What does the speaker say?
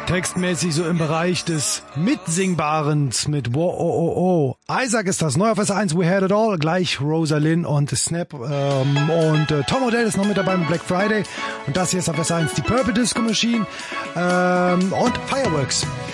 Textmäßig so im Bereich des Mitsingbarens mit Wo oh oh oh. Isaac ist das, neu auf S1 We Had It All, gleich Rosalind und Snap und Tom Odell ist noch mit dabei mit Black Friday und das hier ist auf S1 die Purple Disco Machine und Fireworks.